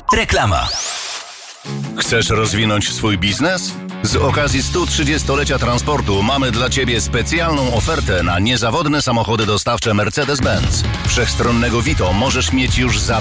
Reklama. Chcesz rozwinąć swój biznes? Z okazji 130-lecia transportu mamy dla Ciebie specjalną ofertę na niezawodne samochody dostawcze Mercedes-Benz. Wszechstronnego Vito możesz mieć już za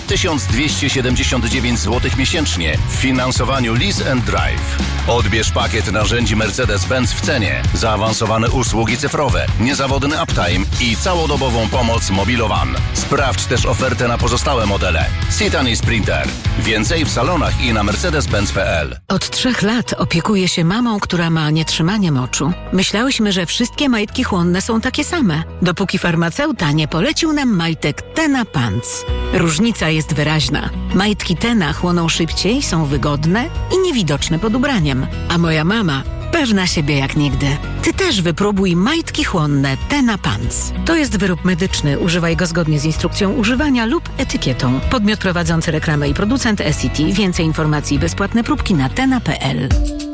1279 zł miesięcznie w finansowaniu Lease and Drive. Odbierz pakiet narzędzi Mercedes-Benz w cenie, zaawansowane usługi cyfrowe, niezawodny uptime i całodobową pomoc Mobilowan. Sprawdź też ofertę na pozostałe modele. Citan i Sprinter. Więcej w salonach i na mercedes-benz.pl. Od 3 lat opiekuję się mamą, która ma nietrzymanie moczu. Myślałyśmy, że wszystkie majtki chłonne są takie same, dopóki farmaceuta nie polecił nam majtek Tena Pants. Różnica jest wyraźna. Majtki Tena chłoną szybciej, są wygodne i niewidoczne pod ubraniem. A moja mama pewna siebie jak nigdy. Ty też wypróbuj majtki chłonne Tena Pants. To jest wyrób medyczny. Używaj go zgodnie z instrukcją używania lub etykietą. Podmiot prowadzący reklamę i producent SCT. Więcej informacji i bezpłatne próbki na tena.pl.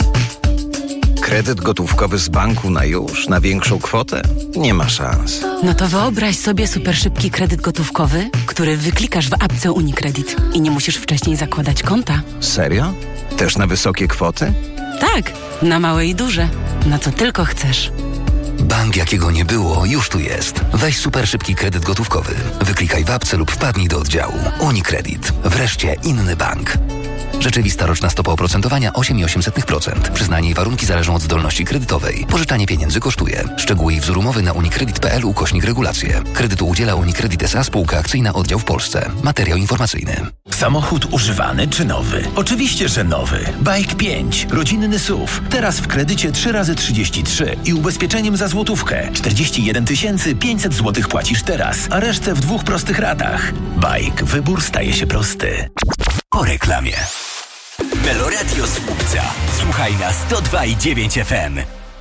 Kredyt gotówkowy z banku na już, na większą kwotę? Nie ma szans. No to wyobraź sobie super szybki kredyt gotówkowy, który wyklikasz w apce UniCredit i nie musisz wcześniej zakładać konta. Serio? Też na wysokie kwoty? Tak, na małe i duże. Na co tylko chcesz. Bank, jakiego nie było, już tu jest. Weź super szybki kredyt gotówkowy. Wyklikaj w apce lub wpadnij do oddziału. UniCredit. Wreszcie inny bank. Rzeczywista roczna stopa oprocentowania 8,8%. Przyznanie i warunki zależą od zdolności kredytowej. Pożyczanie pieniędzy kosztuje. Szczegóły i wzór umowy na unicredit.pl/regulacje. Kredytu udziela UniCredit S.A. Spółka akcyjna oddział w Polsce. Materiał informacyjny. Samochód używany czy nowy? Oczywiście, że nowy. Bike 5. Rodzinny SUV. Teraz w kredycie 3x33 i ubezpieczeniem za złotówkę. 41 500 zł płacisz teraz, a resztę w 2 prostych ratach. Bike. Wybór staje się prosty. Po reklamie. Meloradio Słupca. Słuchaj na 102,9 FM.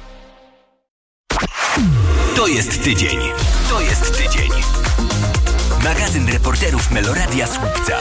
To jest tydzień. To jest tydzień. Magazyn reporterów Meloradia Słupca.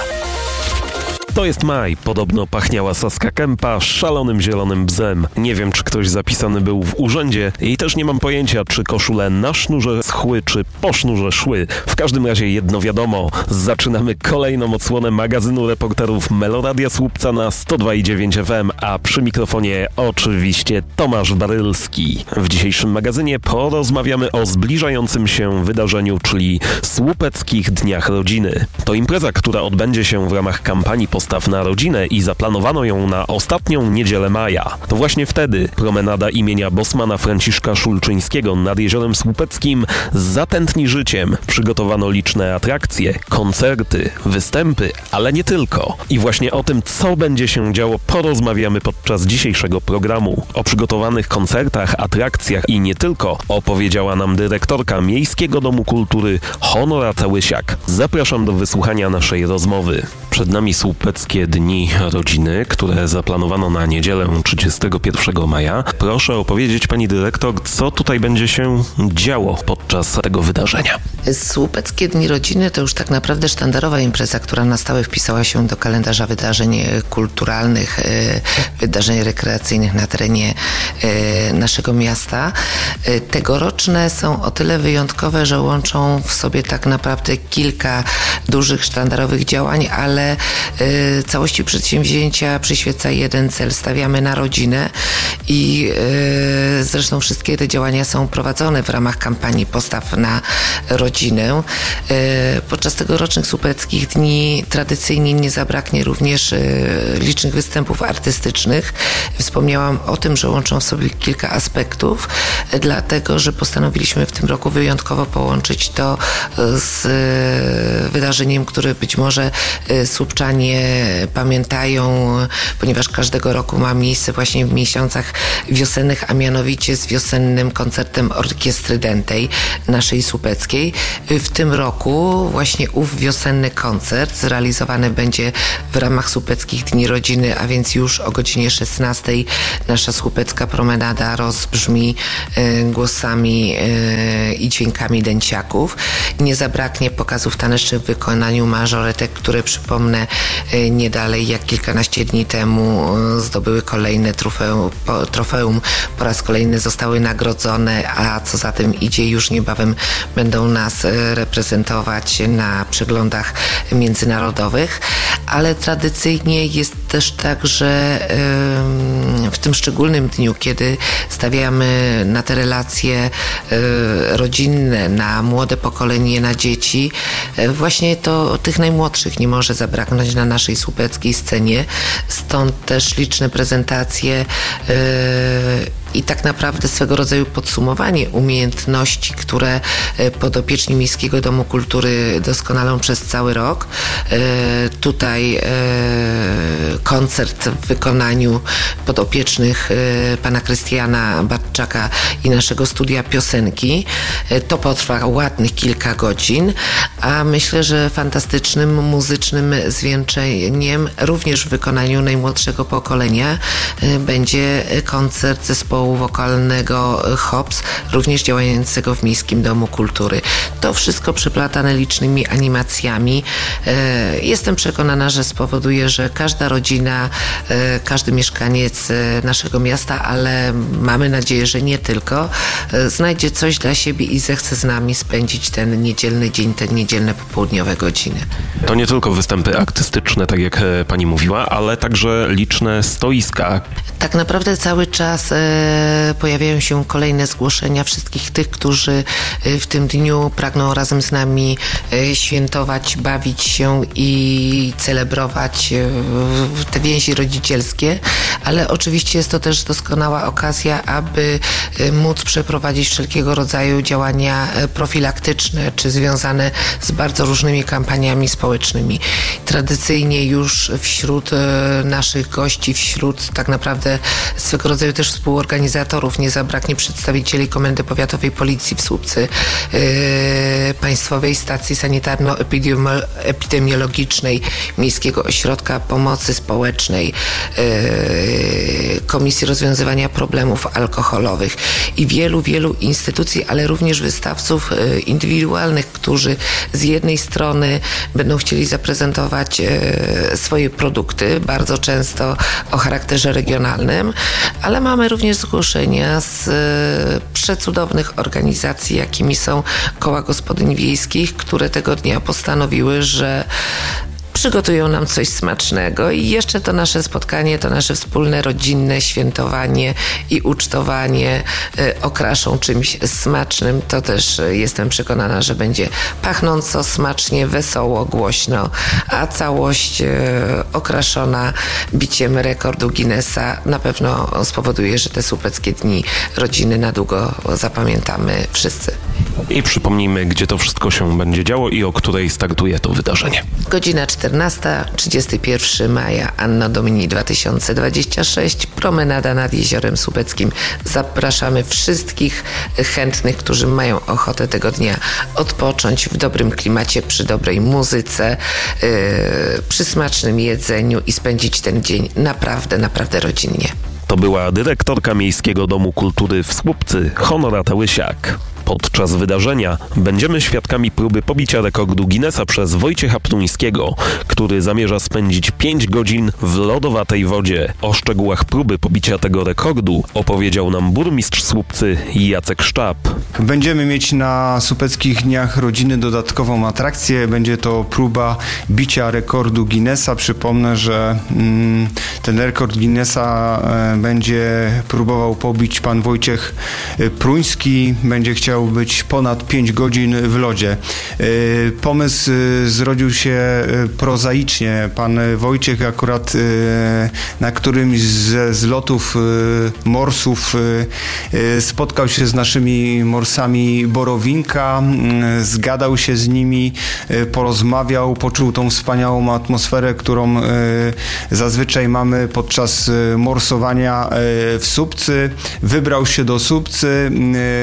To jest maj. Podobno pachniała Saska Kępa szalonym zielonym bzem. Nie wiem, czy ktoś zapisany był w urzędzie i też nie mam pojęcia, czy koszule na sznurze schły, czy po sznurze szły. W każdym razie jedno wiadomo. Zaczynamy kolejną odsłonę magazynu reporterów Meloradia Słupca na 102,9 FM, a przy mikrofonie oczywiście Tomasz Barylski. W dzisiejszym magazynie porozmawiamy o zbliżającym się wydarzeniu, czyli Słupeckich Dniach Rodziny. To impreza, która odbędzie się w ramach kampanii Postaw na rodzinę i zaplanowano ją na ostatnią niedzielę maja. To właśnie wtedy promenada imienia bosmana Franciszka Szulczyńskiego nad Jeziorem Słupeckim zatętni życiem. Przygotowano liczne atrakcje, koncerty, występy, ale nie tylko. I właśnie o tym, co będzie się działo, porozmawiamy podczas dzisiejszego programu. O przygotowanych koncertach, atrakcjach i nie tylko opowiedziała nam dyrektorka Miejskiego Domu Kultury Honorata Łysiak. Zapraszam do wysłuchania naszej rozmowy. Przed nami Słupeckie Dni Rodziny, które zaplanowano na niedzielę 31 maja. Proszę opowiedzieć, pani dyrektor, co tutaj będzie się działo podczas tego wydarzenia. Słupeckie Dni Rodziny to już tak naprawdę sztandarowa impreza, która na stałe wpisała się do kalendarza wydarzeń kulturalnych, wydarzeń rekreacyjnych na terenie naszego miasta. Tegoroczne są o tyle wyjątkowe, że łączą w sobie tak naprawdę kilka dużych sztandarowych działań, ale całości przedsięwzięcia przyświeca jeden cel. Stawiamy na rodzinę i zresztą wszystkie te działania są prowadzone w ramach kampanii Postaw na rodzinę. Podczas tegorocznych Słupeckich Dni tradycyjnie nie zabraknie również licznych występów artystycznych. Wspomniałam o tym, że łączą w sobie kilka aspektów, dlatego że postanowiliśmy w tym roku wyjątkowo połączyć to z wydarzeniem, które być może Słupczanie pamiętają, ponieważ każdego roku ma miejsce właśnie w miesiącach wiosennych, a mianowicie z wiosennym koncertem Orkiestry Dętej naszej słupeckiej. W tym roku właśnie ów wiosenny koncert zrealizowany będzie w ramach Słupeckich Dni Rodziny, a więc już o godzinie 16 nasza słupecka promenada rozbrzmi głosami i dźwiękami dęciaków. Nie zabraknie pokazów tanecznych w wykonaniu mażoretek, które przypomnę nie dalej jak kilkanaście dni temu zdobyły kolejne trofeum, po raz kolejny zostały nagrodzone, a co za tym idzie już niebawem będą na nas reprezentować na przeglądach międzynarodowych, ale tradycyjnie jest też tak, że w tym szczególnym dniu, kiedy stawiamy na te relacje rodzinne, na młode pokolenie, na dzieci, właśnie to tych najmłodszych nie może zabraknąć na naszej słupeckiej scenie. Stąd też liczne prezentacje i tak naprawdę swego rodzaju podsumowanie umiejętności, które podopieczni Miejskiego Domu Kultury doskonalą przez cały rok. Tutaj koncert w wykonaniu podopiecznych pana Krystiana Bartczaka i naszego studia piosenki. To potrwa ładnych kilka godzin, a myślę, że fantastycznym muzycznym zwieńczeniem również w wykonaniu najmłodszego pokolenia będzie koncert zespołu wokalnego Hops, również działającego w Miejskim Domu Kultury. To wszystko przeplatane licznymi animacjami. Jestem przekonana, że spowoduje, że każda rodzina, każdy mieszkaniec naszego miasta, ale mamy nadzieję, że nie tylko, znajdzie coś dla siebie i zechce z nami spędzić ten niedzielny dzień, te niedzielne popołudniowe godziny. To nie tylko występy artystyczne, tak jak pani mówiła, ale także liczne stoiska. Tak naprawdę cały czas pojawiają się kolejne zgłoszenia wszystkich tych, którzy w tym dniu pragną razem z nami świętować, bawić się i celebrować te więzi rodzicielskie, ale oczywiście jest to też doskonała okazja, aby móc przeprowadzić wszelkiego rodzaju działania profilaktyczne, czy związane z bardzo różnymi kampaniami społecznymi. Tradycyjnie już wśród naszych gości, wśród tak naprawdę swego rodzaju też współorganizatorów nie zabraknie przedstawicieli Komendy Powiatowej Policji w Słupcy, Państwowej Stacji Sanitarno-Epidemiologicznej, Miejskiego Ośrodka Pomocy Społecznej, Komisji Rozwiązywania Problemów Alkoholowych i wielu instytucji, ale również wystawców indywidualnych, którzy z jednej strony będą chcieli zaprezentować swoje produkty, bardzo często o charakterze regionalnym, ale mamy również zgłoszenia z przecudownych organizacji, jakimi są koła gospodyń wiejskich, które tego dnia postanowiły, że przygotują nam coś smacznego i jeszcze to nasze spotkanie, to nasze wspólne rodzinne świętowanie i ucztowanie okraszą czymś smacznym. To też jestem przekonana, że będzie pachnąco, smacznie, wesoło, głośno, a całość okraszona biciem rekordu Guinnessa na pewno spowoduje, że te słupeckie dni rodziny na długo zapamiętamy wszyscy. I przypomnijmy, gdzie to wszystko się będzie działo i o której startuje to wydarzenie. Godzina 14, 31 maja, Anno Domini 2026, promenada nad Jeziorem Słupeckim. Zapraszamy wszystkich chętnych, którzy mają ochotę tego dnia odpocząć w dobrym klimacie, przy dobrej muzyce, przy smacznym jedzeniu i spędzić ten dzień naprawdę rodzinnie. To była dyrektorka Miejskiego Domu Kultury w Słupcy, Honorata Łysiak. Podczas wydarzenia będziemy świadkami próby pobicia rekordu Guinnessa przez Wojciecha Ptuńskiego, który zamierza spędzić 5 godzin w lodowatej wodzie. O szczegółach próby pobicia tego rekordu opowiedział nam burmistrz Słupcy Jacek Sztab. Będziemy mieć na Słupeckich Dniach Rodziny dodatkową atrakcję. Będzie to próba bicia rekordu Guinnessa. Przypomnę, że ten rekord Guinnessa będzie próbował pobić pan Wojciech Pruński. Będzie chciał być ponad 5 godzin w lodzie. Pomysł zrodził się prozaicznie. Pan Wojciech akurat na którymś ze zlotów morsów spotkał się z naszymi morsami Borowinka, zgadał się z nimi, porozmawiał, poczuł tą wspaniałą atmosferę, którą zazwyczaj mamy podczas morsowania w Słupcy. Wybrał się do Słupcy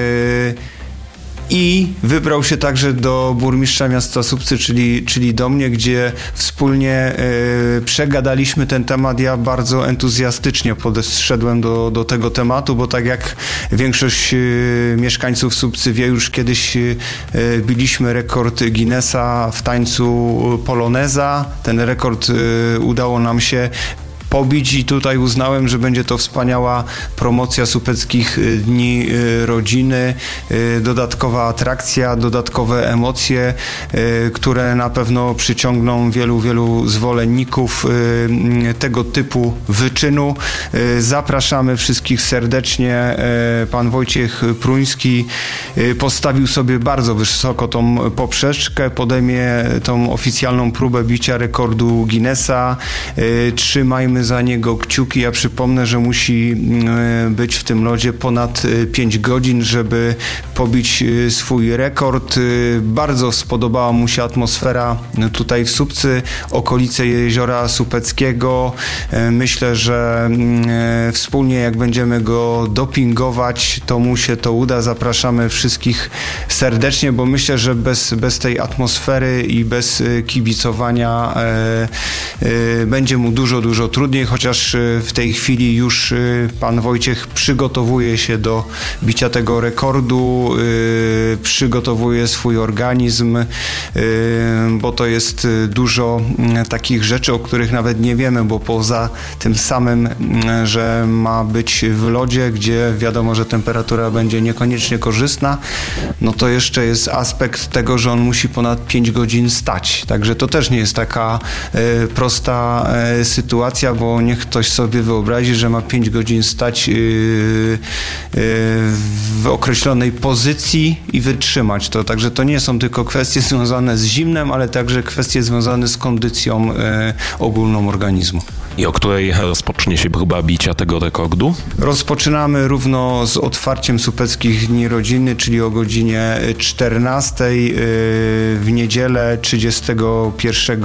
i wybrał się także do burmistrza miasta Słupcy, czyli do mnie, gdzie wspólnie przegadaliśmy ten temat. Ja bardzo entuzjastycznie podeszedłem do tego tematu, bo tak jak większość mieszkańców Słupcy wie, już kiedyś biliśmy rekord Guinnessa w tańcu poloneza. Ten rekord udało nam się pobić i tutaj uznałem, że będzie to wspaniała promocja Supeckich Dni Rodziny, dodatkowa atrakcja, dodatkowe emocje, które na pewno przyciągną wielu zwolenników tego typu wyczynu. Zapraszamy wszystkich serdecznie. Pan Wojciech Pruński postawił sobie bardzo wysoko tą poprzeczkę, podejmie tą oficjalną próbę bicia rekordu Guinnessa. Trzymajmy za niego kciuki. Ja przypomnę, że musi być w tym lodzie ponad 5 godzin, żeby pobić swój rekord. Bardzo spodobała mu się atmosfera tutaj w Słupcy, okolice Jeziora Supeckiego. Myślę, że wspólnie jak będziemy go dopingować, to mu się to uda. Zapraszamy wszystkich serdecznie, bo myślę, że bez tej atmosfery i bez kibicowania będzie mu dużo trudniej, chociaż w tej chwili już pan Wojciech przygotowuje się do bicia tego rekordu, przygotowuje swój organizm, bo to jest dużo takich rzeczy, o których nawet nie wiemy, bo poza tym samym, że ma być w lodzie, gdzie wiadomo, że temperatura będzie niekoniecznie korzystna, no to jeszcze jest aspekt tego, że on musi ponad 5 godzin stać. Także to też nie jest taka prosta sytuacja, bo niech ktoś sobie wyobrazi, że ma 5 godzin stać w określonej pozycji i wytrzymać to. Także to nie są tylko kwestie związane z zimnem, ale także kwestie związane z kondycją ogólną organizmu. I o której rozpocznie się próba bicia tego rekordu? Rozpoczynamy równo z otwarciem Supeckich Dni Rodziny, czyli o godzinie 14 w niedzielę 31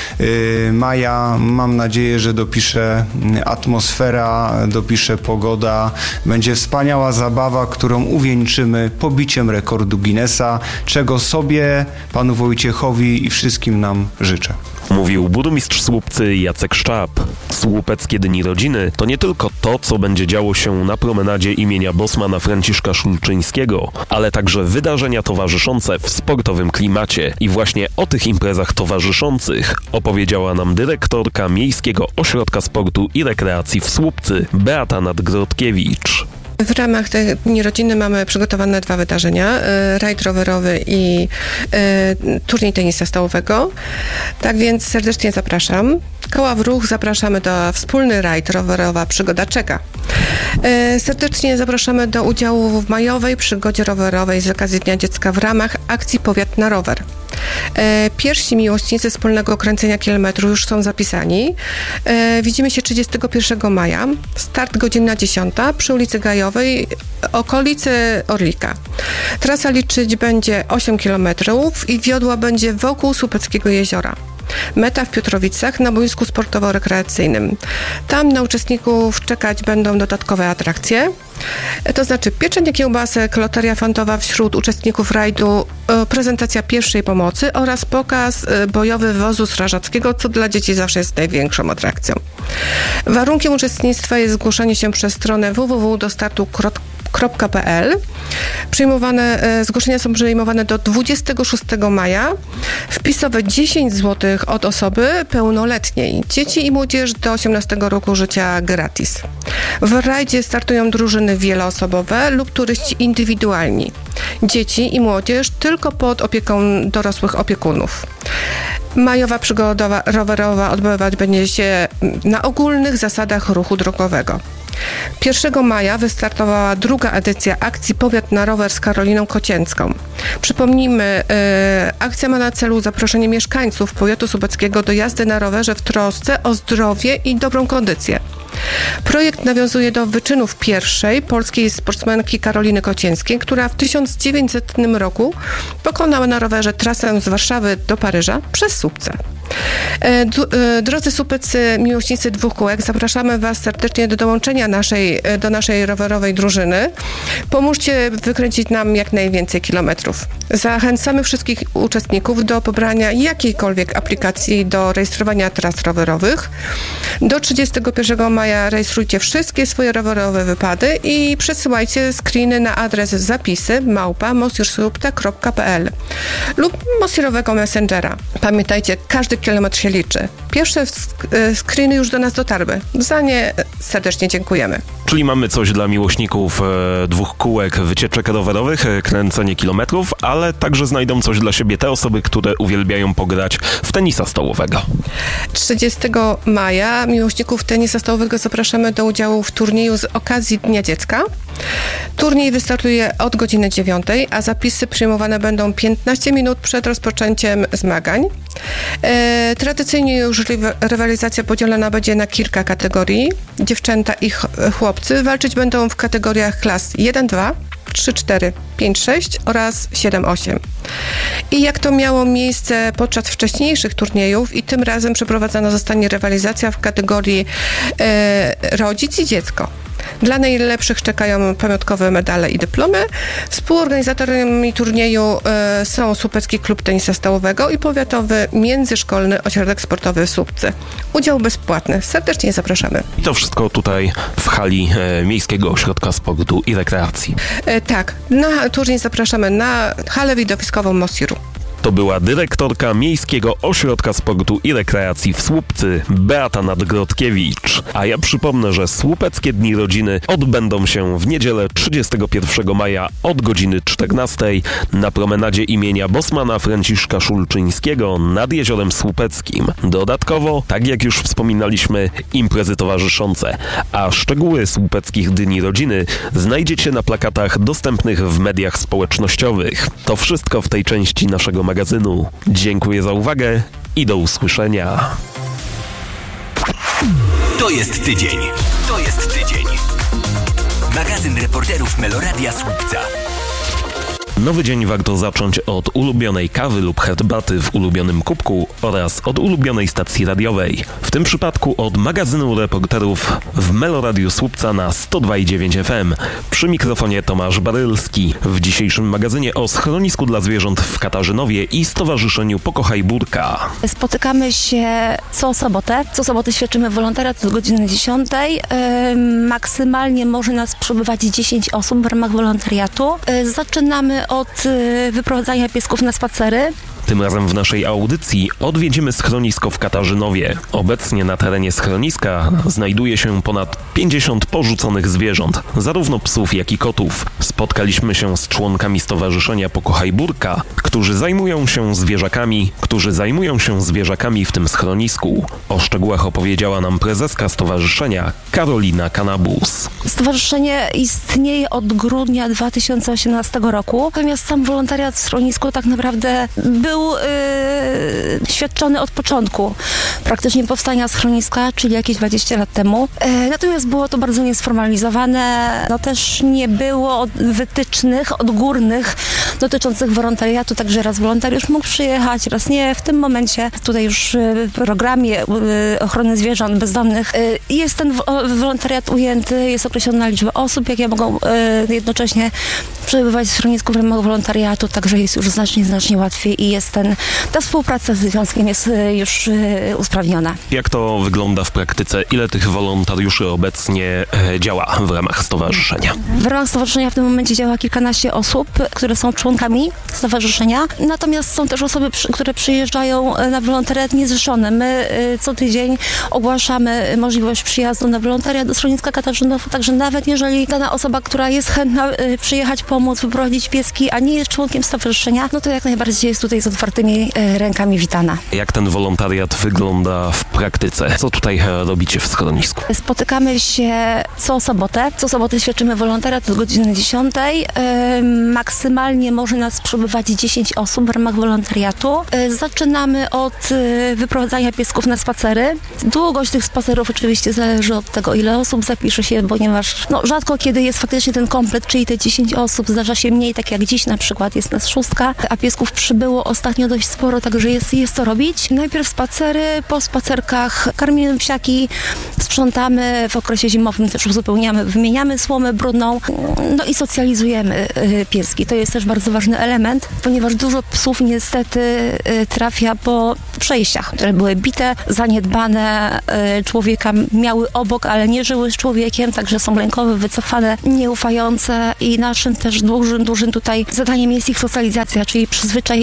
maja. Mam nadzieję, że dopisze atmosfera, dopisze pogoda. Będzie wspaniała zabawa, którą uwieńczymy pobiciem rekordu Guinnessa, czego sobie, panu Wojciechowi i wszystkim nam życzę. Mówił burmistrz Słupcy Jacek Szczap. Słupeckie Dni Rodziny to nie tylko to, co będzie działo się na promenadzie imienia bosmana Franciszka Szulczyńskiego, ale także wydarzenia towarzyszące w sportowym klimacie. I właśnie o tych imprezach towarzyszących opowiedziała nam dyrektorka Miejskiego Ośrodka Sportu i Rekreacji w Słupcy, Beata Nadgrodkiewicz. W ramach tych Dni Rodziny mamy przygotowane 2 wydarzenia, rajd rowerowy i turniej tenisa stołowego. Tak więc serdecznie zapraszam. Koła w ruch zapraszamy do wspólny rajd rowerowa Przygoda czeka. Serdecznie zapraszamy do udziału w majowej przygodzie rowerowej z okazji Dnia Dziecka w ramach akcji Powiat na rower. Pierwsi miłośnicy wspólnego kręcenia kilometru już są zapisani. Widzimy się 31 maja. Start godzina 10 przy ulicy Gajowej, okolicy Orlika. Trasa liczyć będzie 8 km i wiodła będzie wokół Słupeckiego jeziora. Meta w Piotrowicach na boisku sportowo-rekreacyjnym. Tam na uczestników czekać będą dodatkowe atrakcje, to znaczy pieczenie kiełbasek, loteria fantowa wśród uczestników rajdu, prezentacja pierwszej pomocy oraz pokaz bojowy wozu strażackiego, co dla dzieci zawsze jest największą atrakcją. Warunkiem uczestnictwa jest zgłoszenie się przez stronę www.dostartu.pl. Zgłoszenia są przyjmowane do 26 maja. Wpisowe 10 zł od osoby pełnoletniej. Dzieci i młodzież do 18 roku życia gratis. W rajdzie startują drużyny wieloosobowe lub turyści indywidualni. Dzieci i młodzież tylko pod opieką dorosłych opiekunów. Majowa przygoda rowerowa odbywać będzie się na ogólnych zasadach ruchu drogowego. 1 maja wystartowała 2. edycja akcji Powiat na rower z Karoliną Kocięcką. Przypomnijmy, akcja ma na celu zaproszenie mieszkańców powiatu słupeckiego do jazdy na rowerze w trosce o zdrowie i dobrą kondycję. Projekt nawiązuje do wyczynów pierwszej polskiej sportsmenki Karoliny Kocięckiej, która w 1900 roku pokonała na rowerze trasę z Warszawy do Paryża przez Słupce. Drodzy słupeccy, miłośnicy 2 kółek, zapraszamy Was serdecznie do dołączenia do naszej rowerowej drużyny. Pomóżcie wykręcić nam jak najwięcej kilometrów. Zachęcamy wszystkich uczestników do pobrania jakiejkolwiek aplikacji do rejestrowania tras rowerowych. Do 31 maja rejestrujcie wszystkie swoje rowerowe wypady i przesyłajcie screeny na adres zapisy@mosjursupta.pl lub Mosjerowego Messengera. Pamiętajcie, każdy kilometr się liczy. Pierwsze screeny już do nas dotarły. Za nie serdecznie dziękujemy. Czyli mamy coś dla miłośników dwóch kółek, wycieczek rowerowych, kręcenie kilometrów, ale także znajdą coś dla siebie te osoby, które uwielbiają pograć w tenisa stołowego. 30 maja miłośników tenisa stołowego zapraszamy do udziału w turnieju z okazji Dnia Dziecka. Turniej wystartuje od godziny 9, a zapisy przyjmowane będą 15 minut przed rozpoczęciem zmagań. Tradycyjnie już rywalizacja podzielona będzie na kilka kategorii. Dziewczęta i chłopcy walczyć będą w kategoriach klas 1-2, 3-4, 5-6 oraz 7-8. I jak to miało miejsce podczas wcześniejszych turniejów i tym razem przeprowadzona zostanie rywalizacja w kategorii rodzic i dziecko. Dla najlepszych czekają pamiątkowe medale i dyplomy. Współorganizatorami turnieju są Słupecki Klub Tenisa Stołowego i Powiatowy Międzyszkolny Ośrodek Sportowy w Słupcy. Udział bezpłatny. Serdecznie zapraszamy. I to wszystko tutaj w hali Miejskiego Ośrodka Sportu i Rekreacji. Tak, na turniej zapraszamy na halę widowiskową Mosiru. To była dyrektorka Miejskiego Ośrodka Sportu i Rekreacji w Słupcy, Beata Nadgrodkiewicz. A ja przypomnę, że Słupeckie Dni Rodziny odbędą się w niedzielę 31 maja od godziny 14 na promenadzie imienia Bosmana Franciszka Szulczyńskiego nad Jeziorem Słupeckim. Dodatkowo, tak jak już wspominaliśmy, imprezy towarzyszące. A szczegóły Słupeckich Dni Rodziny znajdziecie na plakatach dostępnych w mediach społecznościowych. To wszystko w tej części naszego magazynu. Dziękuję za uwagę i do usłyszenia. To jest tydzień. To jest tydzień. Magazyn reporterów Meloradia Słupca. Nowy dzień warto zacząć od ulubionej kawy lub herbaty w ulubionym kubku oraz od ulubionej stacji radiowej. W tym przypadku od magazynu reporterów w Meloradiu Słupca na 102,9 FM. Przy mikrofonie Tomasz Barylski. W dzisiejszym magazynie o schronisku dla zwierząt w Katarzynowie i Stowarzyszeniu Pokochaj Burka. Spotykamy się co sobotę. Co sobotę świadczymy wolontariat do godziny 10. Maksymalnie może nas przybywać 10 osób w ramach wolontariatu. Zaczynamy od wyprowadzania piesków na spacery. Tym razem w naszej audycji odwiedzimy schronisko w Katarzynowie. Obecnie na terenie schroniska znajduje się ponad 50 porzuconych zwierząt, zarówno psów, jak i kotów. Spotkaliśmy się z członkami Stowarzyszenia Pokochaj Burka, którzy zajmują się zwierzakami w tym schronisku. O szczegółach opowiedziała nam prezeska stowarzyszenia Karolina Kanabus. Stowarzyszenie istnieje od grudnia 2018 roku, natomiast sam wolontariat w schronisku tak naprawdę był świadczony od początku praktycznie powstania schroniska, czyli jakieś 20 lat temu. Natomiast było to bardzo niesformalizowane. No też nie było wytycznych odgórnych dotyczących wolontariatu, także raz wolontariusz mógł przyjechać, raz nie. W tym momencie tutaj już w programie ochrony zwierząt bezdomnych jest ten wolontariat ujęty, jest określona liczba osób, jakie mogą jednocześnie przebywać w schronisku w ramach wolontariatu, także jest już znacznie łatwiej i jest ta współpraca z związkiem jest już usprawniona. Jak to wygląda w praktyce? Ile tych wolontariuszy obecnie działa w ramach stowarzyszenia? W ramach stowarzyszenia w tym momencie działa kilkanaście osób, które są członkami stowarzyszenia. Natomiast są też osoby, które przyjeżdżają na wolontariat niezrzeszone. My co tydzień ogłaszamy możliwość przyjazdu na wolontariat do schroniska Katarzynowa, także nawet jeżeli dana osoba, która jest chętna przyjechać, pomóc, wyprowadzić pieski, a nie jest członkiem stowarzyszenia, no to jak najbardziej jest tutaj z otwartymi rękami witana. Jak ten wolontariat wygląda w praktyce? Co tutaj robicie w schronisku? Spotykamy się co sobotę. Co sobotę świadczymy wolontariat do godziny 10. Maksymalnie może nas przybywać 10 osób w ramach wolontariatu. Zaczynamy od wyprowadzania piesków na spacery. Długość tych spacerów oczywiście zależy od tego, ile osób zapisze się, ponieważ rzadko kiedy jest faktycznie ten komplet, czyli te 10 osób. Zdarza się mniej, tak jak dziś na przykład jest nas 6, a piesków przybyło ostatnio dość sporo, także jest co robić. Najpierw spacery, po spacerkach karmimy psiaki, sprzątamy, w okresie zimowym też uzupełniamy, wymieniamy słomę brudną, no i socjalizujemy pieski. To jest też bardzo ważny element, ponieważ dużo psów niestety trafia po przejściach, które były bite, zaniedbane, człowieka miały obok, ale nie żyły z człowiekiem, także są lękowe, wycofane, nieufające i naszym też dużym tutaj zadaniem jest ich socjalizacja, czyli przyzwyczajenie do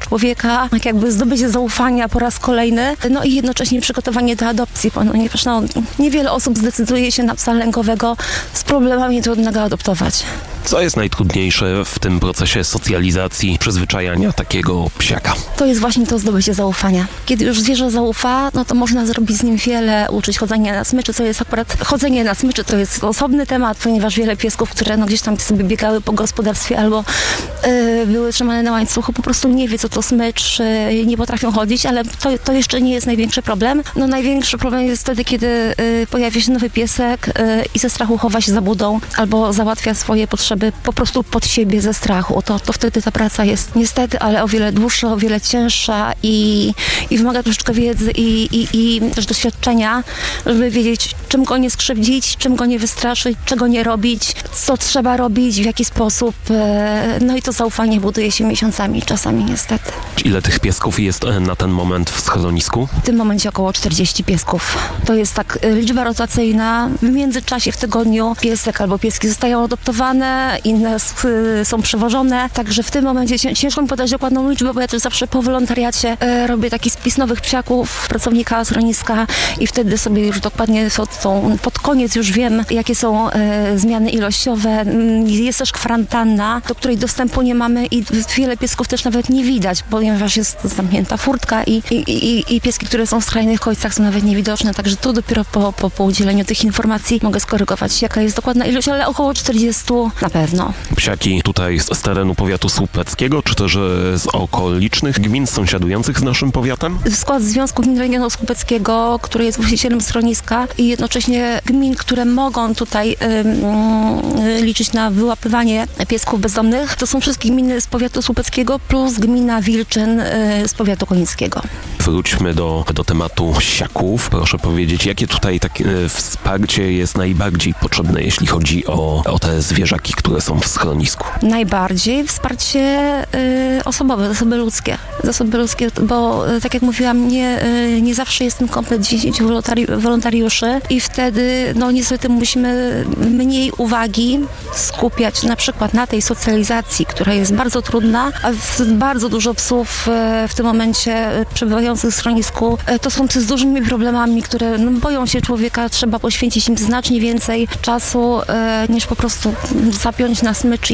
człowieka, tak jakby zdobycie zaufania po raz kolejny, no i jednocześnie przygotowanie do adopcji, ponieważ niewiele osób zdecyduje się na psa lękowego z problemami trudnego adoptować. Co jest najtrudniejsze w tym procesie socjalizacji, przyzwyczajania takiego psiaka? To jest właśnie to zdobycie zaufania. Kiedy już zwierzę zaufa, no to można zrobić z nim wiele, uczyć chodzenia na smyczy, co jest akurat chodzenie na smyczy, to jest osobny temat, ponieważ wiele piesków, które gdzieś tam sobie biegały po gospodarstwie albo były trzymane na łańcuchu, po prostu nie wie, co to smycz, nie potrafią chodzić, ale to jeszcze nie jest największy problem. No największy problem jest wtedy, kiedy pojawia się nowy piesek i ze strachu chowa się za budą albo załatwia swoje potrzeby po prostu pod siebie ze strachu. To wtedy ta praca jest niestety, ale o wiele dłuższa, o wiele cięższa i wymaga troszeczkę wiedzy i też doświadczenia, żeby wiedzieć, czym go nie skrzywdzić, czym go nie wystraszyć, czego nie robić, co trzeba robić, w jaki sposób. No i to zaufanie buduje się miesiącami, czasami niestety. Ile tych piesków jest na ten moment w schronisku? W tym momencie około 40 piesków. To jest tak liczba rotacyjna. W międzyczasie w tygodniu piesek albo pieski zostają adoptowane, inne są przewożone. Także w tym momencie ciężko mi podać dokładną liczbę, bo ja też zawsze po wolontariacie robię taki spis nowych psiaków, pracownika schroniska i wtedy sobie już dokładnie pod koniec już wiem, jakie są zmiany ilościowe. Jest też kwarantanna, do której dostępu nie mamy i wiele piesków też nawet nie widać, ponieważ jest zamknięta furtka i pieski, które są w skrajnych końcach, są nawet niewidoczne, także tu dopiero po udzieleniu tych informacji mogę skorygować, jaka jest dokładna ilość, ale około 40 na pewno. Psiaki tutaj z terenu powiatu słupeckiego, czy też z okolicznych gmin sąsiadujących z naszym powiatem? W skład Związku Gmin Regionu Słupeckiego, który jest właścicielem schroniska i jednocześnie gmin, które mogą tutaj liczyć na wyłapywanie piesków bezdomnych, to są wszystkie gminy z powiatu słupeckiego plus gmina Wilczyn z powiatu konińskiego. Wróćmy do tematu psiaków. Proszę powiedzieć, jakie tutaj wsparcie jest najbardziej potrzebne, jeśli chodzi o te zwierzaki, które są w schronisku? Najbardziej wsparcie osobowe, zasoby ludzkie, bo tak jak mówiłam, nie zawsze jest ten komplet 10 wolontariuszy i wtedy niestety musimy mniej uwagi skupiać na przykład na tej socjalizacji, która jest bardzo trudna, a bardzo dużo psów w tym momencie przebywających w schronisku to są psy z dużymi problemami, które boją się człowieka, trzeba poświęcić im znacznie więcej czasu niż po prostu zapiąć na smycz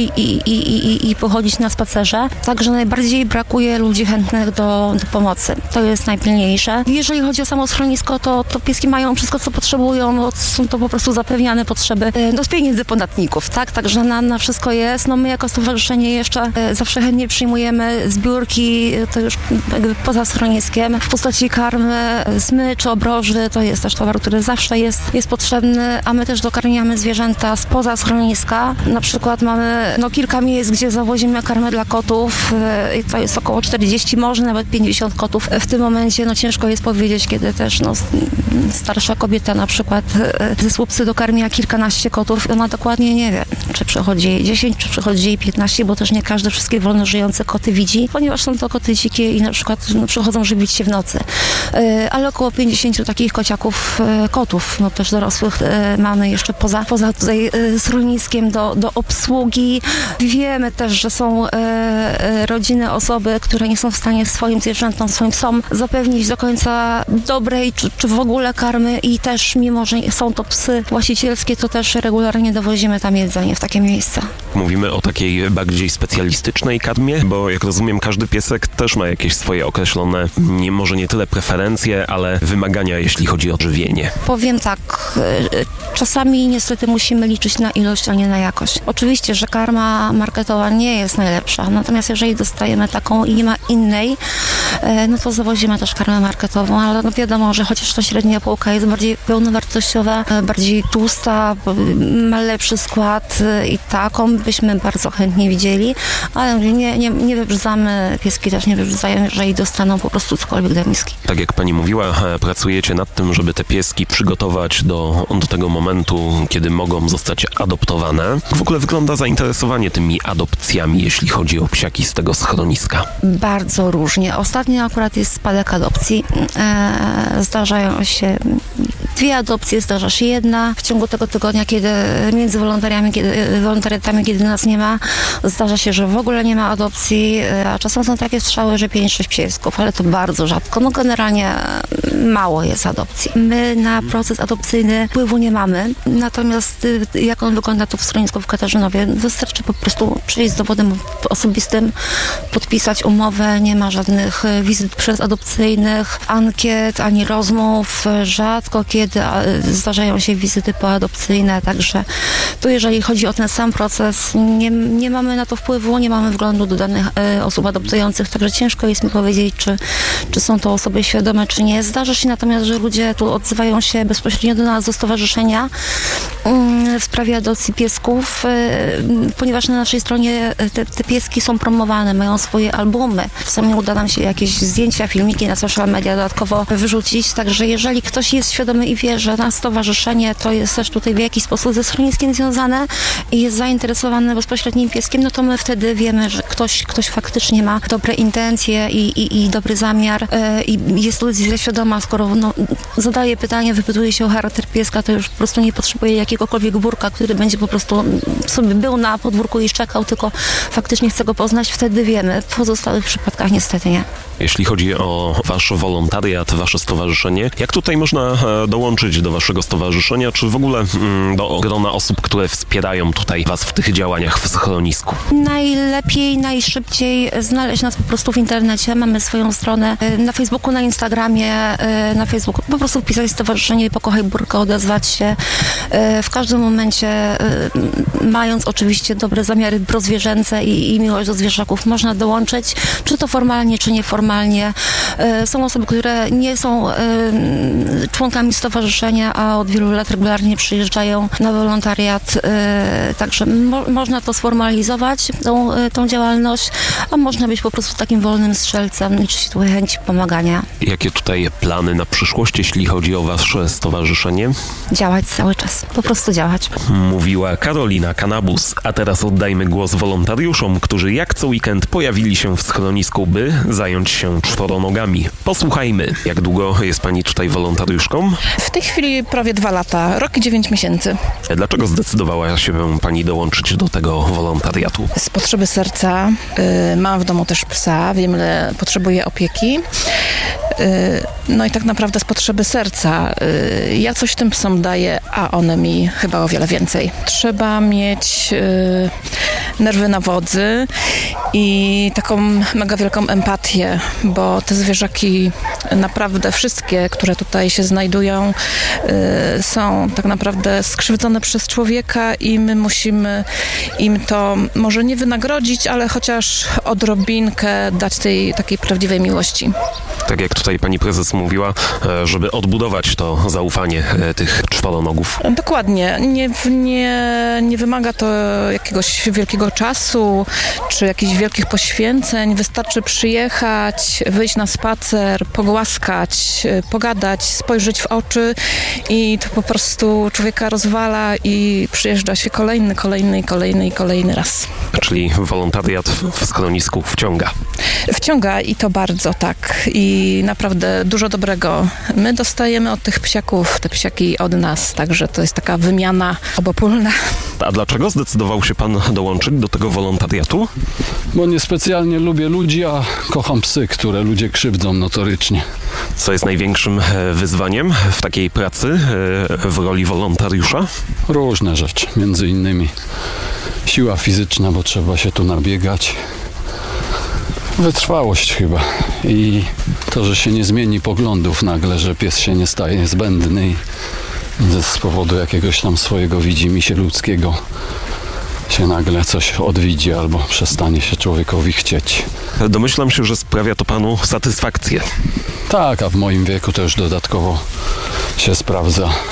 i pochodzić na spacerze. Także najbardziej brakuje ludzi chętnych do pomocy. To jest najpilniejsze. Jeżeli chodzi o samo schronisko, to pieski mają wszystko, co potrzebują. Są to po prostu zapewniane potrzeby z pieniędzy podatników, tak? Także na wszystko jest. My jako stowarzyszenie jeszcze zawsze chętnie przyjmujemy zbiórki, to już jakby poza schroniskiem, w postaci karmy, smyczy, obroży. To jest też towar, który zawsze jest potrzebny, a my też dokarmiamy zwierzęta spoza schroniska. Na przykład mamy kilka miejsc, gdzie zawozimy karmę dla kotów i to jest około 40, może nawet 50 kotów. W tym momencie ciężko jest powiedzieć, kiedy też starsza kobieta na przykład ze Słupcy dokarmia kilkanaście kotów i ona dokładnie nie wie, czy przychodzi jej 10, czy przychodzi jej 15, bo też nie każdy wszystkie wolno żyjące koty widzi, ponieważ są to koty dzikie i na przykład przychodzą żywić się w nocy. Ale około 50 takich kotów, też dorosłych mamy jeszcze poza tutaj schroniskiem do obsługi. Wiemy też, że są rodziny, osoby, które nie są w stanie swoim zwierzętom, swoim psom zapewnić do końca dobrej, czy w ogóle karmy i też mimo, że są to psy właścicielskie, to też regularnie dowozimy tam jedzenie w takie miejsca. Mówimy o takiej bardziej specjalistycznej karmie, bo jak rozumiem, każdy piesek też ma jakieś swoje określone, może nie tyle preferencje, ale wymagania, jeśli chodzi o żywienie. Powiem tak, czasami niestety musimy liczyć na ilość, a nie na jakość. Oczywiście, że karma marketowa nie jest najlepsza, natomiast jeżeli dostajemy taką i nie ma innej, to zawozimy też karmę marketową, ale wiadomo, że chociaż ta średnia półka jest bardziej pełnowartościowa, bardziej tłusta, ma lepszy skład i taką byśmy bardzo chętnie widzieli, ale nie wybrzydzamy, pieski też nie wybrzydzają, jeżeli dostaną po prostu cokolwiek do miski. Tak jak pani mówiła, pracujecie nad tym, żeby te pieski przygotować do tego momentu, kiedy mogą zostać adoptowane. W ogóle wygląda zainteresowanie tymi adopcjami, jeśli chodzi o psiaki z tego schroniska? Bardzo różnie. Ostatnio akurat jest spadek adopcji. Zdarzają się 2 adopcje, zdarza się 1. W ciągu tego tygodnia, kiedy między wolontariatami, kiedy nas nie ma, zdarza się, że w ogóle nie ma adopcji, a czasem są takie strzały, że 5-6 piesków, ale to bardzo rzadko. No generalnie mało jest adopcji. My na proces adopcyjny wpływu nie mamy, natomiast jak on wygląda tu w schronisku w Katarzynowie, wystarczy po prostu przyjść z dowodem osobistym, podpisać umowę, nie ma żadnych wizyt przedadopcyjnych, ankiet, ani rozmów. Rzadko kiedy zdarzają się wizyty poadopcyjne, także tu jeżeli chodzi o ten sam proces, nie mamy na to wpływu, nie mamy wglądu do danych osób adoptujących, także ciężko jest mi powiedzieć, czy są to osoby świadome, czy nie. Zdarza się natomiast, że ludzie tu odzywają się bezpośrednio do nas, do stowarzyszenia w sprawie adopcji piesków, ponieważ na naszej stronie te pieski są promowane, mają swoje albumy. Czasami uda nam się jakieś zdjęcia, filmiki na social media dodatkowo wyrzucić, także jeżeli ktoś jest świadomy i wie, że nasze stowarzyszenie to jest też tutaj w jakiś sposób ze schroniskiem związane i jest zainteresowany bezpośrednim pieskiem, no to my wtedy wiemy, że ktoś faktycznie ma dobre intencje i dobry zamiar i jest decyzja świadoma, skoro zadaje pytanie, wypytuje się o charakter pieska, to już po prostu nie potrzebuje jakiegokolwiek burka, który będzie po prostu sobie był na podwórku i szczekał, tylko faktycznie chce go poznać, wtedy wiemy. W pozostałych przypadkach niestety nie. Jeśli chodzi o wasz wolontariat, wasze stowarzyszenie, jak tutaj można dołączyć do waszego stowarzyszenia, czy w ogóle do grona osób, które wspierają tutaj was w tych działaniach w schronisku? Najlepiej, najszybciej znaleźć nas po prostu w internecie. Mamy swoją stronę na Facebooku, na Instagramie, na Facebooku. Po prostu wpisać stowarzyszenie Pokochaj Burkę, odezwać się. W każdym momencie, mając oczywiście dobre zamiary prozwierzęce i miłość do zwierzaków, można dołączyć, czy to formalnie, czy nieformalnie. Są osoby, które nie są członkami stowarzyszenia, a od wielu lat regularnie przyjeżdżają na wolontariat, także można to sformalizować, tą działalność, a można być po prostu takim wolnym strzelcem, liczy się tu chęć pomagania. Jakie tutaj plany na przyszłość, jeśli chodzi o wasze stowarzyszenie? Działać cały czas, po prostu działać. Mówiła Karolina Kanabus, a teraz oddajmy głos wolontariuszom, którzy jak co weekend pojawili się w schronisku, by zająć się czworonogami. Posłuchajmy, jak długo jest pani tutaj wolontariuszką? W tej chwili prawie 2 lata, rok i 9 miesięcy. Dlaczego zdecydowała się pani dołączyć do tego wolontariatu? Z potrzeby serca. Mam w domu też psa, wiem, ile potrzebuje opieki. No i tak naprawdę z potrzeby serca. Ja coś tym psom daję, a one mi chyba o wiele więcej. Trzeba mieć nerwy na wodzy i taką mega wielką empatię, bo te zwierzaki naprawdę wszystkie, które tutaj się znajdują, są tak naprawdę skrzywdzone przez człowieka i my musimy im to może nie wynagrodzić, ale chociaż odrobinkę dać tej takiej prawdziwej miłości. Tak jak tutaj pani prezes mówiła, żeby odbudować to zaufanie tych czworonogów. Dokładnie. Nie wymaga to jakiegoś wielkiego czasu, czy jakichś wielkich poświęceń. Wystarczy przyjechać, wyjść na spacer, pogłaskać, pogadać, spojrzeć w oczy i to po prostu człowieka rozwala i przyjeżdża się kolejny raz. Czyli wolontariat w schronisku wciąga. Wciąga i to bardzo, tak. I naprawdę dużo dobrego. My dostajemy od tych psiaków, te psiaki od nas, także to jest taka wymiana obopólna. A dlaczego zdecydował się pan dołączyć do tego wolontariatu? Bo niespecjalnie lubię ludzi, a kocham psy, które ludzie krzywdzą notorycznie. Co jest największym wyzwaniem w takiej pracy w roli wolontariusza? Różne rzeczy, między innymi siła fizyczna, bo trzeba się tu nabiegać. Wytrwałość chyba i to, że się nie zmieni poglądów nagle, że pies się nie staje zbędny i z powodu jakiegoś tam swojego widzimisię ludzkiego się nagle coś odwiedzi albo przestanie się człowiekowi chcieć. Domyślam się, że sprawia to panu satysfakcję. Tak, a w moim wieku to już dodatkowo się sprawdza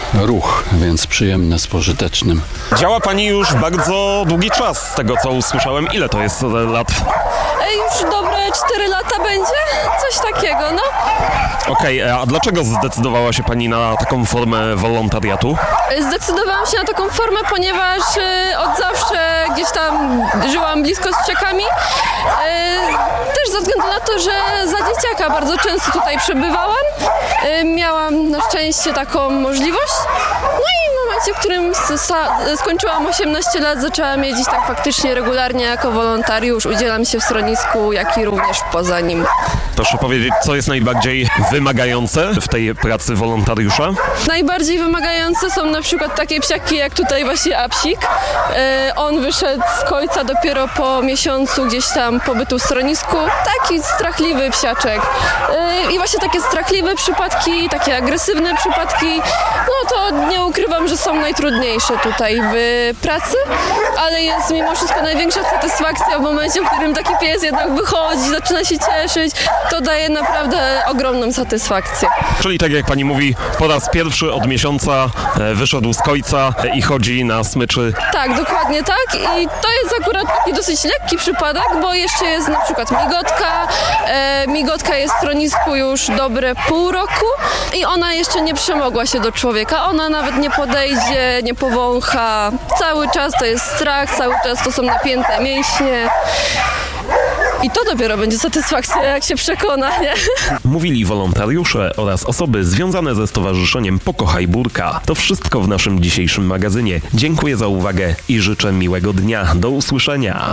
ruch, więc przyjemne z pożytecznym. Działa pani już bardzo długi czas, z tego co usłyszałem. Ile to jest lat? Już dobre 4 lata będzie? Coś takiego, no. Okej, a dlaczego zdecydowała się pani na taką formę wolontariatu? Zdecydowałam się na taką formę, ponieważ od zawsze gdzieś tam żyłam blisko z Czechami. Też ze względu na to, że za dzieciaka bardzo często tutaj przebywałam. Miałam na szczęście taką możliwość. No i w momencie, w którym skończyłam 18 lat, zaczęłam jeździć tak faktycznie regularnie jako wolontariusz. Udzielam się w schronisku, jak i również poza nim. Proszę powiedzieć, co jest najbardziej wymagające w tej pracy wolontariusza? Najbardziej wymagające są na przykład takie psiaki jak tutaj właśnie Apsik. On wyszedł z końca dopiero po miesiącu gdzieś tam pobytu w schronisku. Taki strachliwy psiaczek. I właśnie takie strachliwe przypadki, takie agresywne przypadki, no to nie ukrywam, że są najtrudniejsze tutaj w pracy, ale jest mimo wszystko największa satysfakcja w momencie, w którym taki pies jednak wychodzi, zaczyna się cieszyć. To daje naprawdę ogromną satysfakcję. Czyli tak jak pani mówi, po raz pierwszy od miesiąca wyszedł z kojca i chodzi na smyczy. Tak, dokładnie tak. I to jest akurat taki dosyć lekki przypadek, bo jeszcze jest na przykład migotka. Migotka jest w schronisku już dobre pół roku i ona jeszcze nie przemogła się do człowieka. Ona nawet nie podejdzie, nie powącha. Cały czas to jest strach, cały czas to są napięte mięśnie. I to dopiero będzie satysfakcja, jak się przekona, nie? Mówili wolontariusze oraz osoby związane ze stowarzyszeniem Pokochaj Burka. To wszystko w naszym dzisiejszym magazynie. Dziękuję za uwagę i życzę miłego dnia. Do usłyszenia.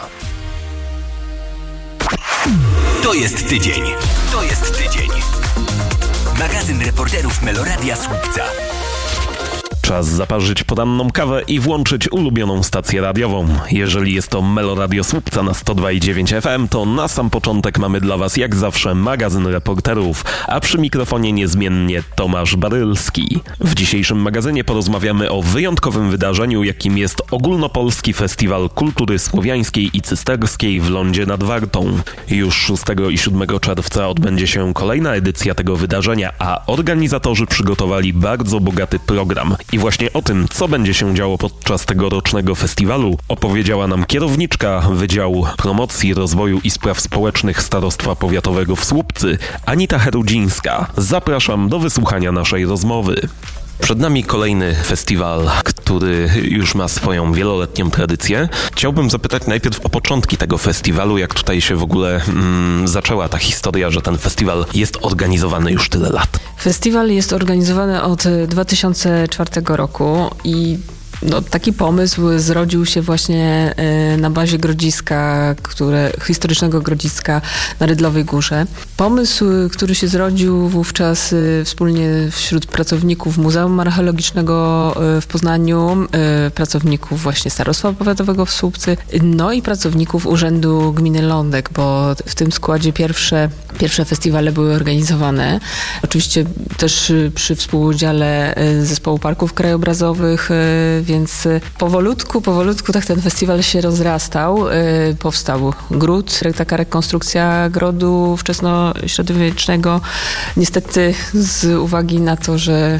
To jest tydzień. To jest tydzień. Magazyn reporterów Meloradia Słupca. Czas zaparzyć poranną kawę i włączyć ulubioną stację radiową. Jeżeli jest to Meloradio Słupca na 102,9 FM, to na sam początek mamy dla Was jak zawsze magazyn reporterów, a przy mikrofonie niezmiennie Tomasz Barylski. W dzisiejszym magazynie porozmawiamy o wyjątkowym wydarzeniu, jakim jest Ogólnopolski Festiwal Kultury Słowiańskiej i Cysterskiej w Lądzie nad Wartą. Już 6 i 7 czerwca odbędzie się kolejna edycja tego wydarzenia, a organizatorzy przygotowali bardzo bogaty program. I właśnie o tym, co będzie się działo podczas tegorocznego festiwalu, opowiedziała nam kierowniczka Wydziału Promocji, Rozwoju i Spraw Społecznych Starostwa Powiatowego w Słupcy, Anita Herudzińska. Zapraszam do wysłuchania naszej rozmowy. Przed nami kolejny festiwal, który już ma swoją wieloletnią tradycję. Chciałbym zapytać najpierw o początki tego festiwalu, jak tutaj się w ogóle zaczęła ta historia, że ten festiwal jest organizowany już tyle lat. Festiwal jest organizowany od 2004 roku i taki pomysł zrodził się właśnie na bazie grodziska, historycznego grodziska na Rydlowej Górze. Pomysł, który się zrodził wówczas wspólnie wśród pracowników Muzeum Archeologicznego w Poznaniu, pracowników właśnie Starostwa Powiatowego w Słupcy, no i pracowników Urzędu Gminy Lądek, bo w tym składzie pierwsze festiwale były organizowane. Oczywiście też przy współudziale Zespołu Parków Krajobrazowych, więc powolutku tak ten festiwal się rozrastał. Powstał gród, taka rekonstrukcja grodu wczesnośredniowiecznego. Niestety z uwagi na to, że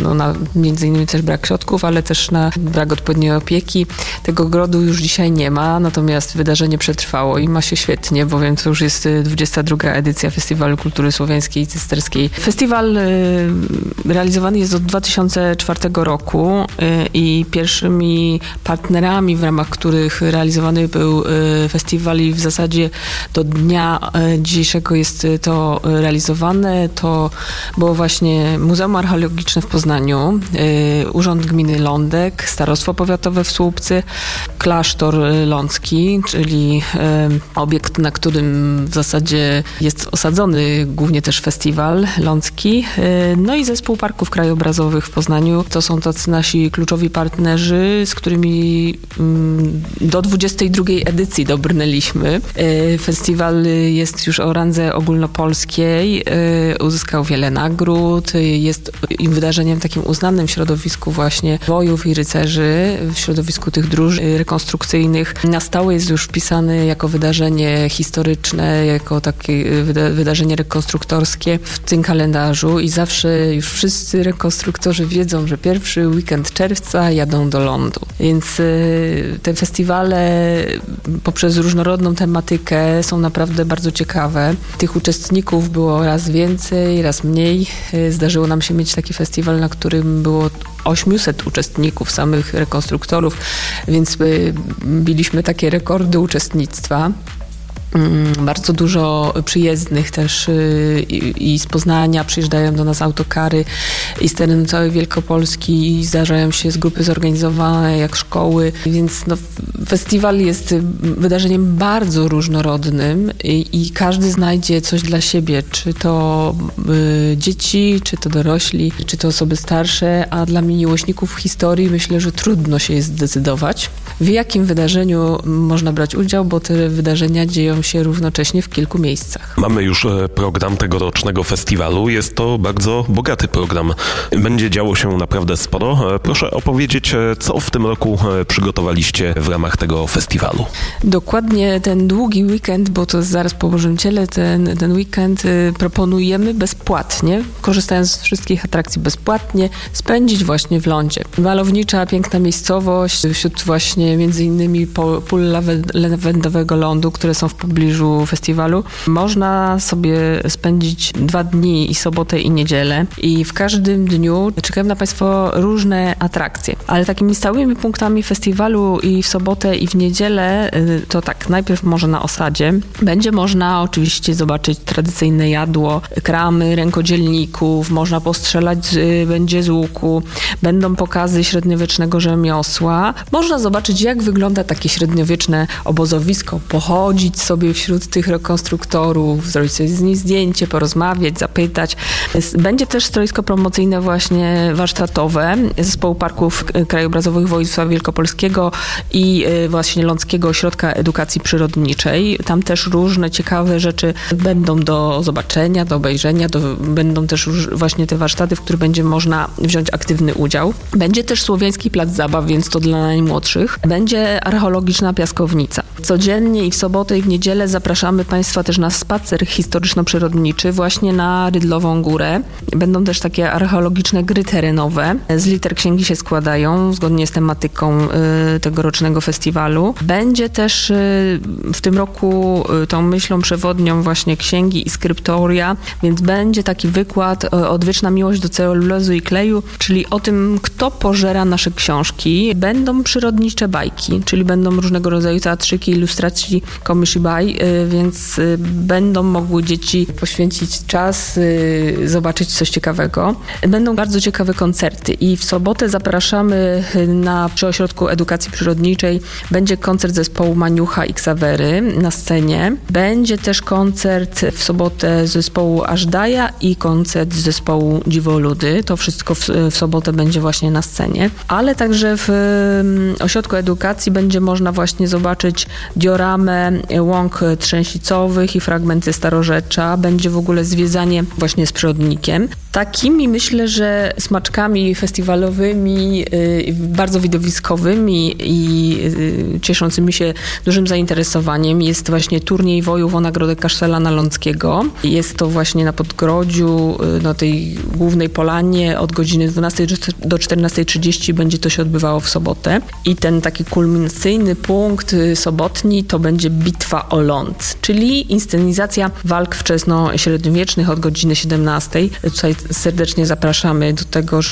między innymi też brak środków, ale też na brak odpowiedniej opieki, tego grodu już dzisiaj nie ma, natomiast wydarzenie przetrwało i ma się świetnie, bowiem to już jest 22. edycja Festiwalu Kultury Słowiańskiej i Cysterskiej. Festiwal realizowany jest od 2004 roku i pierwszymi partnerami, w ramach których realizowany był festiwal i w zasadzie do dnia dzisiejszego jest to realizowane, to było właśnie Muzeum Archeologiczne w Poznaniu, Urząd Gminy Lądek, Starostwo Powiatowe w Słupcy, Klasztor Lącki, czyli obiekt, na którym w zasadzie jest osadzony głównie też festiwal lącki, no i Zespół Parków Krajobrazowych w Poznaniu. To są tacy nasi kluczowi partnerzy, z którymi do 22. edycji dobrnęliśmy. Festiwal jest już o randze ogólnopolskiej, uzyskał wiele nagród, jest wydarzeniem takim uznanym w środowisku właśnie wojów i rycerzy, w środowisku tych drużyn rekonstrukcyjnych. Na stałe jest już wpisany jako wydarzenie historyczne, jako takie wydarzenie wydarzenie rekonstruktorskie w tym kalendarzu i zawsze już wszyscy rekonstruktorzy wiedzą, że pierwszy weekend czerwca jadą do lądu. Więc te festiwale poprzez różnorodną tematykę są naprawdę bardzo ciekawe. Tych uczestników było raz więcej, raz mniej. Zdarzyło nam się mieć taki festiwal, na którym było 800 uczestników, samych rekonstruktorów, więc biliśmy takie rekordy uczestnictwa. Bardzo dużo przyjezdnych też i z Poznania przyjeżdżają do nas autokary i z terenu całej Wielkopolski i zdarzają się z grupy zorganizowane jak szkoły, więc festiwal jest wydarzeniem bardzo różnorodnym i każdy znajdzie coś dla siebie, czy to dzieci, czy to dorośli, czy to osoby starsze, a dla miłośników historii myślę, że trudno się jest zdecydować, w jakim wydarzeniu można brać udział, bo te wydarzenia dzieją się równocześnie w kilku miejscach. Mamy już program tegorocznego festiwalu. Jest to bardzo bogaty program. Będzie działo się naprawdę sporo. Proszę opowiedzieć, co w tym roku przygotowaliście w ramach tego festiwalu. Dokładnie ten długi weekend, bo to zaraz po Bożym Ciele, ten weekend proponujemy bezpłatnie, korzystając z wszystkich atrakcji bezpłatnie, spędzić właśnie w lądzie. Malownicza, piękna miejscowość, wśród właśnie między innymi pól lawendowego lądu, które są w pobliżu festiwalu. Można sobie spędzić 2 dni i sobotę i niedzielę i w każdym dniu czekają na Państwo różne atrakcje. Ale takimi stałymi punktami festiwalu i w sobotę i w niedzielę to tak, najpierw może na osadzie. Będzie można oczywiście zobaczyć tradycyjne jadło, kramy rękodzielników, można postrzelać będzie z łuku, będą pokazy średniowiecznego rzemiosła. Można zobaczyć, jak wygląda takie średniowieczne obozowisko, pochodzić sobie wśród tych rekonstruktorów, zrobić sobie z nich zdjęcie, porozmawiać, zapytać. Będzie też stoisko promocyjne właśnie warsztatowe Zespołu Parków Krajobrazowych Województwa Wielkopolskiego i właśnie Lądzkiego Ośrodka Edukacji Przyrodniczej. Tam też różne ciekawe rzeczy będą do zobaczenia, do obejrzenia, będą też właśnie te warsztaty, w których będzie można wziąć aktywny udział. Będzie też Słowiański Plac Zabaw, więc to dla najmłodszych. Będzie archeologiczna piaskownica. Codziennie i w sobotę i w niedzielę zapraszamy Państwa też na spacer historyczno-przyrodniczy właśnie na Rydlową Górę. Będą też takie archeologiczne gry terenowe. Z liter księgi się składają, zgodnie z tematyką tegorocznego festiwalu. Będzie też w tym roku tą myślą przewodnią właśnie księgi i skryptoria, więc będzie taki wykład Odwieczna miłość do celulozy i kleju, czyli o tym, kto pożera nasze książki. Będą przyrodnicze bajki, czyli będą różnego rodzaju teatrzyki, ilustracji Komishibai, więc będą mogły dzieci poświęcić czas, zobaczyć coś ciekawego. Będą bardzo ciekawe koncerty i w sobotę zapraszamy przy Ośrodku Edukacji Przyrodniczej. Będzie koncert zespołu Maniucha i Ksawery na scenie. Będzie też koncert w sobotę zespołu Ażdaja i koncert zespołu Dziwoludy. To wszystko w sobotę będzie właśnie na scenie. Ale także w Ośrodku Edukacji będzie można właśnie zobaczyć dioramę łąk trzęsicowych i fragmenty starorzecza. Będzie w ogóle zwiedzanie właśnie z przyrodnikiem. Takimi myślę, że smaczkami festiwalowymi, bardzo widowiskowymi i cieszącymi się dużym zainteresowaniem jest właśnie turniej wojów o nagrodę Kasztelana Ląckiego. Jest to właśnie na Podgrodziu, na tej głównej polanie od godziny 12 do 14:30 będzie to się odbywało w sobotę. I ten taki kulminacyjny punkt sobotni to będzie bitwa o ląd, czyli inscenizacja walk wczesno-średniowiecznych od godziny 17. Tutaj serdecznie zapraszamy do tego,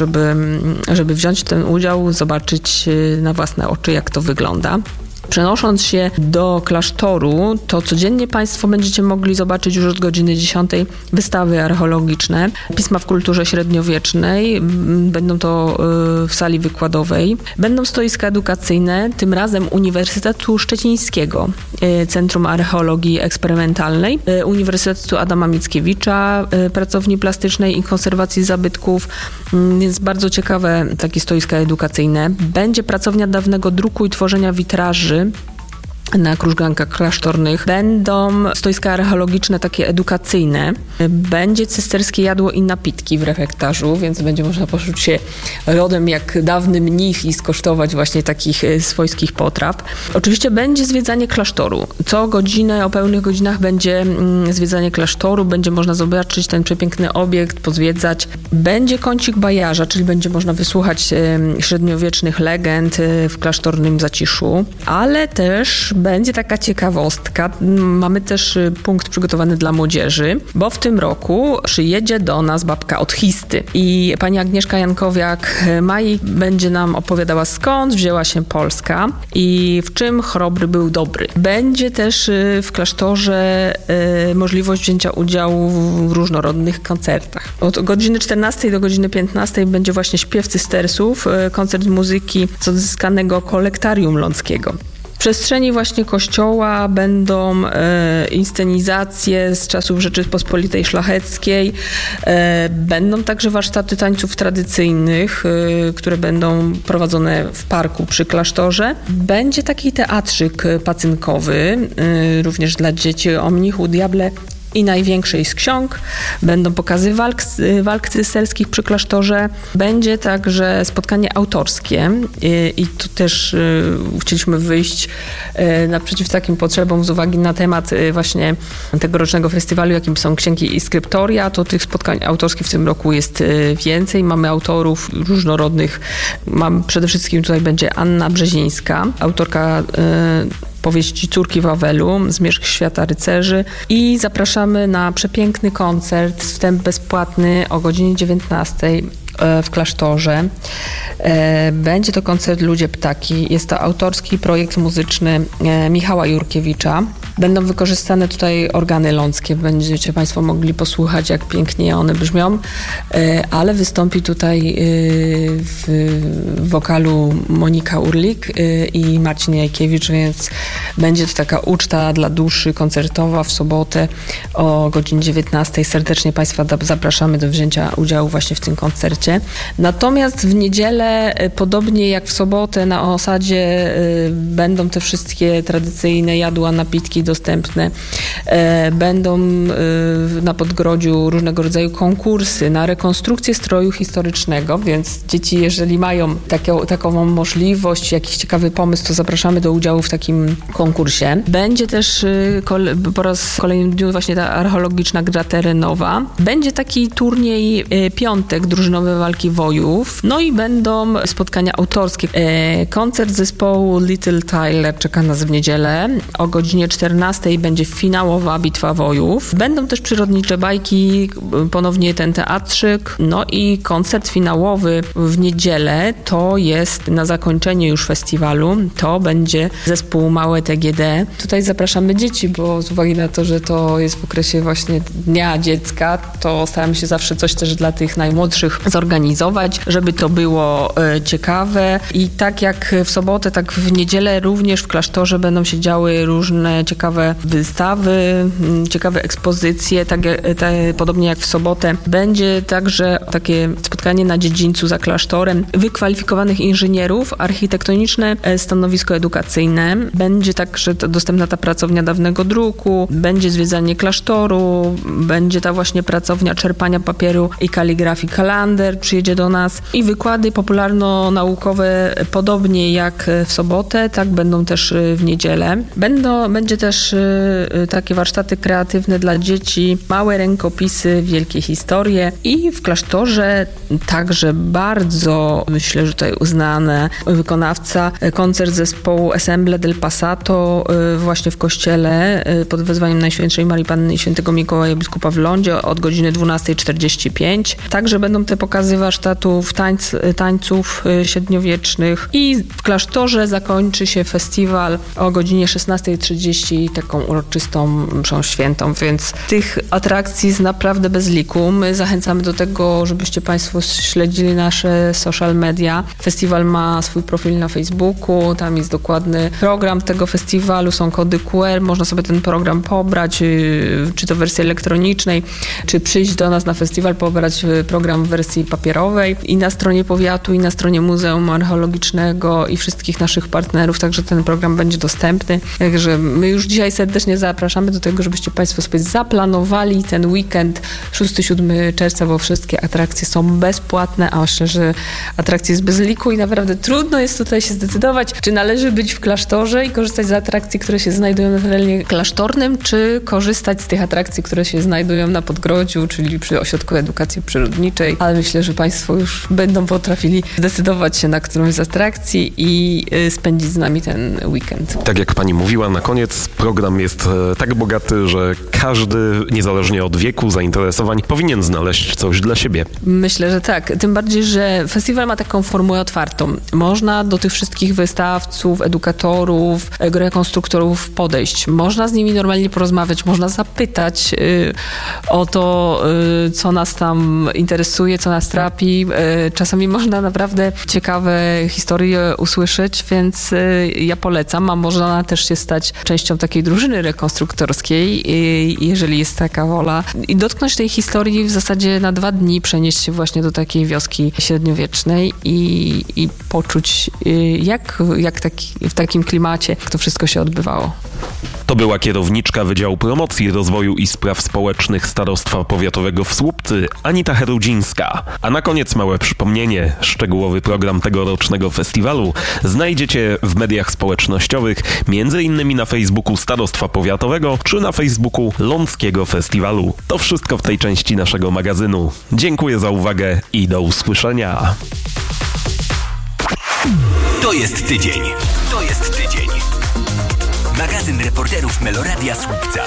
żeby wziąć ten udział, zobaczyć na własne oczy, jak to wygląda. Przenosząc się do klasztoru, to codziennie Państwo będziecie mogli zobaczyć już od godziny 10 wystawy archeologiczne, pisma w kulturze średniowiecznej, będą to w sali wykładowej. Będą stoiska edukacyjne, tym razem Uniwersytetu Szczecińskiego, Centrum Archeologii Eksperymentalnej, Uniwersytetu Adama Mickiewicza, Pracowni Plastycznej i Konserwacji Zabytków, więc bardzo ciekawe takie stoiska edukacyjne. Będzie pracownia dawnego druku i tworzenia witraży na krużgankach klasztornych. Będą stoiska archeologiczne, takie edukacyjne. Będzie cysterskie jadło i napitki w refektarzu, więc będzie można poczuć się rodem jak dawny mnich i skosztować właśnie takich swojskich potraw. Oczywiście będzie zwiedzanie klasztoru. Co godzinę, o pełnych godzinach będzie zwiedzanie klasztoru, będzie można zobaczyć ten przepiękny obiekt, pozwiedzać. Będzie kącik bajarza, czyli będzie można wysłuchać średniowiecznych legend w klasztornym zaciszu, ale też będzie taka ciekawostka. Mamy też punkt przygotowany dla młodzieży, bo w tym roku przyjedzie do nas babka od Chisty i pani Agnieszka Jankowiak-Maj będzie nam opowiadała, skąd wzięła się Polska i w czym Chrobry był dobry. Będzie też w klasztorze możliwość wzięcia udziału w różnorodnych koncertach. Od godziny 14 do godziny 15 będzie właśnie śpiew cystersów, koncert muzyki z odzyskanego kolektarium ląckiego. W przestrzeni właśnie kościoła będą inscenizacje z czasów Rzeczypospolitej Szlacheckiej. Będą także warsztaty tańców tradycyjnych, które będą prowadzone w parku przy klasztorze. Będzie taki teatrzyk pacynkowy, również dla dzieci, o mnichu, diable i największej z ksiąg. Będą pokazy walk cysterskich przy klasztorze. Będzie także spotkanie autorskie i tu też chcieliśmy wyjść naprzeciw takim potrzebom z uwagi na temat właśnie tegorocznego festiwalu, jakim są księgi i skryptoria. To tych spotkań autorskich w tym roku jest więcej. Mamy autorów różnorodnych. Przede wszystkim tutaj będzie Anna Brzezińska, autorka powieści Córki Wawelu, Zmierzch świata rycerzy i zapraszamy na przepiękny koncert, wstęp bezpłatny o godzinie 19 w klasztorze. Będzie to koncert Ludzie Ptaki. Jest to autorski projekt muzyczny Michała Jurkiewicza. Będą wykorzystane tutaj organy ląckie. Będziecie Państwo mogli posłuchać, jak pięknie one brzmią, ale wystąpi tutaj w wokalu Monika Urlik i Marcin Jajkiewicz, więc będzie to taka uczta dla duszy koncertowa w sobotę o godzinie 19. Serdecznie Państwa zapraszamy do wzięcia udziału właśnie w tym koncercie. Natomiast w niedzielę, podobnie jak w sobotę na osadzie, będą te wszystkie tradycyjne jadła, napitki dostępne. Będą na Podgrodziu różnego rodzaju konkursy na rekonstrukcję stroju historycznego, więc dzieci, jeżeli mają taką możliwość, jakiś ciekawy pomysł, to zapraszamy do udziału w takim konkursie. Będzie też po raz kolejnym dniu właśnie ta archeologiczna gra terenowa. Będzie taki turniej piątek, drużynowe walki wojów. No i będą spotkania autorskie. Koncert zespołu Little Tyler czeka nas w niedzielę. O godzinie 14 będzie finałowa bitwa wojów. Będą też przyrodnicze bajki, ponownie ten teatrzyk. No i koncert finałowy w niedzielę to jest na zakończenie już festiwalu. To będzie zespół Małe TGD. Tutaj zapraszamy dzieci, bo z uwagi na to, że to jest w okresie właśnie Dnia Dziecka, to staramy się zawsze coś też dla tych najmłodszych zorganizować, żeby to było ciekawe. I tak jak w sobotę, tak w niedzielę również w klasztorze będą się działy różne ciekawe wystawy, ciekawe ekspozycje, podobnie jak w sobotę. Będzie także takie spotkanie na dziedzińcu za klasztorem wykwalifikowanych inżynierów, architektoniczne stanowisko edukacyjne. Będzie także dostępna ta pracownia dawnego druku, będzie zwiedzanie klasztoru, będzie ta właśnie pracownia czerpania papieru i kaligrafii Kalander przyjedzie do nas i wykłady popularno-naukowe, podobnie jak w sobotę, tak będą też w niedzielę. Będzie też takie warsztaty kreatywne dla dzieci, małe rękopisy, wielkie historie i w klasztorze także bardzo, myślę, że tutaj uznane wykonawca, koncert zespołu Ensemble del Passato właśnie w kościele pod wezwaniem Najświętszej Marii Panny i Świętego Mikołaja Biskupa w Lądzie od godziny 12:45. Także będą te pokazy warsztatów tańców średniowiecznych i w klasztorze zakończy się festiwal o godzinie 16:30 i taką uroczystą mszą świętą, więc tych atrakcji jest naprawdę bez liku. My zachęcamy do tego, żebyście Państwo śledzili nasze social media. Festiwal ma swój profil na Facebooku, tam jest dokładny program tego festiwalu, są kody QR, można sobie ten program pobrać, czy to w wersji elektronicznej, czy przyjść do nas na festiwal, pobrać program w wersji papierowej i na stronie powiatu, i na stronie Muzeum Archeologicznego i wszystkich naszych partnerów, także ten program będzie dostępny. Także my już dzisiaj serdecznie zapraszamy do tego, żebyście Państwo sobie zaplanowali ten weekend 6-7 czerwca, bo wszystkie atrakcje są bezpłatne, a myślę, że atrakcji jest bez liku i naprawdę trudno jest tutaj się zdecydować, czy należy być w klasztorze i korzystać z atrakcji, które się znajdują na terenie klasztornym, czy korzystać z tych atrakcji, które się znajdują na Podgrodziu, czyli przy Ośrodku Edukacji Przyrodniczej, ale myślę, że Państwo już będą potrafili zdecydować się na którąś z atrakcji i spędzić z nami ten weekend. Tak jak Pani mówiła, na koniec program jest tak bogaty, że każdy, niezależnie od wieku, zainteresowań, powinien znaleźć coś dla siebie. Myślę, że tak. Tym bardziej, że festiwal ma taką formułę otwartą. Można do tych wszystkich wystawców, edukatorów, rekonstruktorów podejść. Można z nimi normalnie porozmawiać, można zapytać o to, co nas tam interesuje, co nas trapi. Czasami można naprawdę ciekawe historie usłyszeć, więc ja polecam, a można też się stać częścią takiej drużyny rekonstruktorskiej, jeżeli jest taka wola. I dotknąć tej historii w zasadzie na 2 dni, przenieść się właśnie do takiej wioski średniowiecznej i poczuć, jak w takim klimacie to wszystko się odbywało. To była kierowniczka Wydziału Promocji, Rozwoju i Spraw Społecznych Starostwa Powiatowego w Słupcy, Anita Herudzińska. A na koniec małe przypomnienie. Szczegółowy program tegorocznego festiwalu znajdziecie w mediach społecznościowych, m.in. na Facebooku Starostwa Powiatowego czy na Facebooku Ląckiego Festiwalu. To wszystko w tej części naszego magazynu. Dziękuję za uwagę i do usłyszenia. To jest tydzień. To jest tydzień. Magazyn reporterów Meloradia Słupca.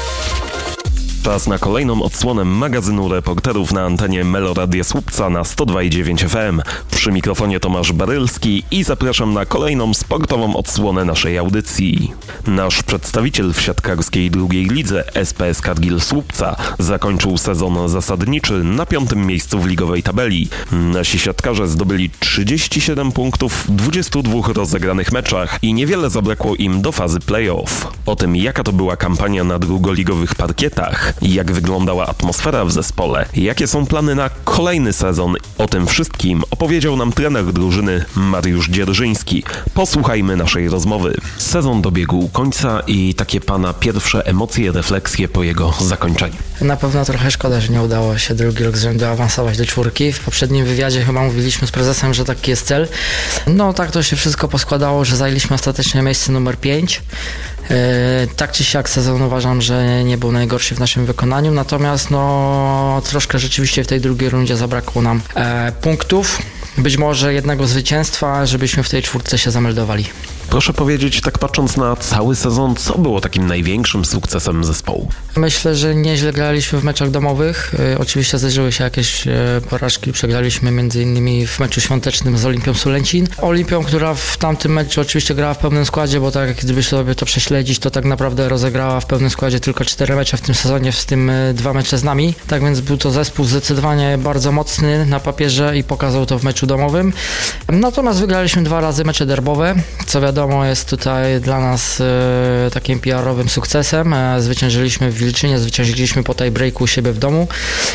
Czas na kolejną odsłonę magazynu reporterów na antenie Meloradia Słupca na 102,9 FM. Przy mikrofonie Tomasz Barylski i zapraszam na kolejną sportową odsłonę naszej audycji. Nasz przedstawiciel w siatkarskiej drugiej lidze SPS Kargil Słupca zakończył sezon zasadniczy na 5. miejscu w ligowej tabeli. Nasi siatkarze zdobyli 37 punktów w 22 rozegranych meczach i niewiele zabrakło im do fazy play-off. O tym, jaka to była kampania na drugoligowych parkietach, jak wyglądała atmosfera w zespole, jakie są plany na kolejny sezon. O tym wszystkim opowiedział nam trener drużyny Mariusz Dzierżyński. Posłuchajmy naszej rozmowy. Sezon dobiegł końca i takie Pana pierwsze emocje, refleksje po jego zakończeniu. Na pewno trochę szkoda, że nie udało się drugi rok z rzędu awansować do 4. W poprzednim wywiadzie chyba mówiliśmy z prezesem, że taki jest cel. No tak to się wszystko poskładało, że zajęliśmy ostatecznie miejsce numer 5. Tak czy siak sezon uważam, że nie był najgorszy w naszym wykonaniu, natomiast no troszkę rzeczywiście w tej drugiej rundzie zabrakło nam punktów, być może jednego zwycięstwa, żebyśmy w tej 4 się zameldowali. Proszę powiedzieć, tak patrząc na cały sezon, co było takim największym sukcesem zespołu? Myślę, że nieźle graliśmy w meczach domowych. Oczywiście zdarzyły się jakieś porażki. Przegraliśmy m.in. w meczu świątecznym z Olimpią Sulęcin. Olimpią, która w tamtym meczu oczywiście grała w pełnym składzie, bo tak gdyby sobie to prześledzić, to tak naprawdę rozegrała w pełnym składzie tylko 4 mecze w tym sezonie, w tym 2 mecze z nami. Tak więc był to zespół zdecydowanie bardzo mocny na papierze i pokazał to w meczu domowym. Natomiast wygraliśmy 2 razy mecze derbowe, co wiadomo jest tutaj dla nas takim PR-owym sukcesem. Zwyciężyliśmy w Wilczynie, zwyciężyliśmy po tie-breaku u siebie w domu.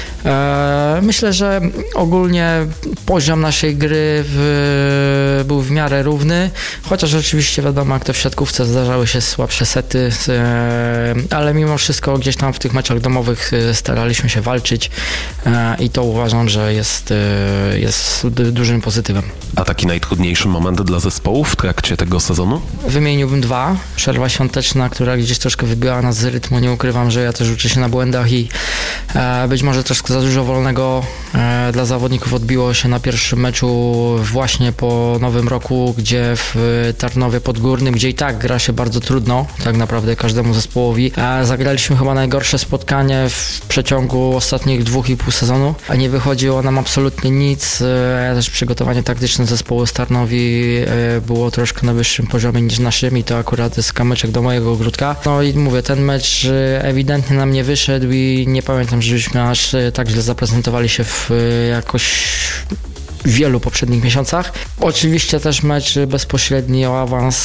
Myślę, że ogólnie poziom naszej gry był w miarę równy, chociaż oczywiście wiadomo, jak to w siatkówce zdarzały się słabsze sety, ale mimo wszystko gdzieś tam w tych meczach domowych staraliśmy się walczyć i to uważam, że jest dużym pozytywem. A taki najtrudniejszy moment dla zespołu w trakcie tego sezonu? Wymieniłbym 2. Przerwa świąteczna, która gdzieś troszkę wybiła nas z rytmu. Nie ukrywam, że ja też uczę się na błędach i być może troszkę Za dużo wolnego dla zawodników odbiło się na pierwszym meczu właśnie po Nowym Roku, gdzie w Tarnowie Podgórnym, gdzie i tak gra się bardzo trudno, tak naprawdę każdemu zespołowi. Zagraliśmy chyba najgorsze spotkanie w przeciągu ostatnich 2,5 sezonu, a nie wychodziło nam absolutnie nic. Też przygotowanie taktyczne zespołu z Tarnowi było troszkę na wyższym poziomie niż naszym i to akurat jest kamyczek do mojego ogródka. No i mówię, ten mecz ewidentnie nam nie wyszedł i nie pamiętam, żebyśmy aż tak źle zaprezentowali się w jakoś wielu poprzednich miesiącach. Oczywiście też mecz bezpośredni o awans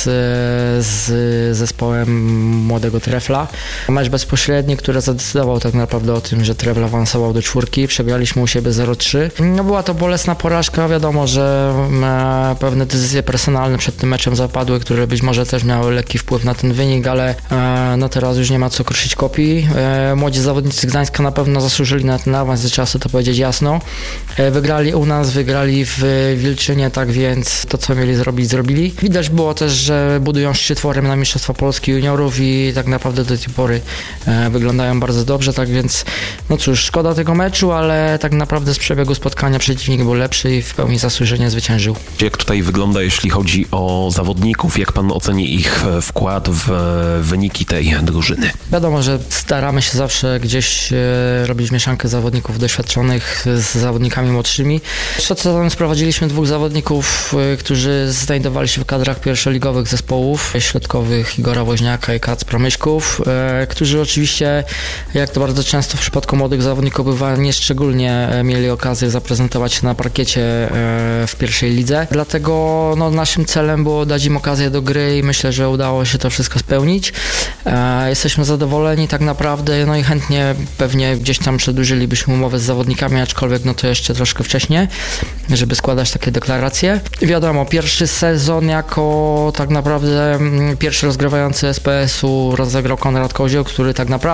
z zespołem młodego Trefla. Mecz bezpośredni, który zadecydował tak naprawdę o tym, że Trefl awansował do 4. Przegraliśmy u siebie 0-3. No, była to bolesna porażka. Wiadomo, że pewne decyzje personalne przed tym meczem zapadły, które być może też miały lekki wpływ na ten wynik, ale no teraz już nie ma co kruszyć kopii. Młodzi zawodnicy Gdańska na pewno zasłużyli na ten awans, trzeba sobie to powiedzieć jasno. Wygrali u nas, wygrali w Wilczynie, tak więc to, co mieli zrobić, zrobili. Widać było też, że budują szczyt forem na Mistrzostwa Polski juniorów i tak naprawdę do tej pory wyglądają bardzo dobrze, tak więc no cóż, szkoda tego meczu, ale tak naprawdę z przebiegu spotkania przeciwnik był lepszy i w pełni zasłużenie zwyciężył. Jak tutaj wygląda, jeśli chodzi o zawodników? Jak pan oceni ich wkład w wyniki tej drużyny? Wiadomo, że staramy się zawsze gdzieś robić mieszankę zawodników doświadczonych z zawodnikami młodszymi. Sprowadziliśmy 2 zawodników, którzy znajdowali się w kadrach pierwszoligowych zespołów środkowych, Igora Woźniaka i Kacpra Myszków, którzy oczywiście, jak to bardzo często w przypadku młodych zawodników bywa, nieszczególnie mieli okazję zaprezentować się na parkiecie w pierwszej lidze. Dlatego no, naszym celem było dać im okazję do gry i myślę, że udało się to wszystko spełnić. Jesteśmy zadowoleni tak naprawdę, no i chętnie pewnie gdzieś tam przedłużylibyśmy umowę z zawodnikami, aczkolwiek no to jeszcze troszkę wcześniej, żeby składać takie deklaracje. Wiadomo, pierwszy sezon jako tak naprawdę pierwszy rozgrywający SPS-u rozegrał Konrad Kozioł, który tak naprawdę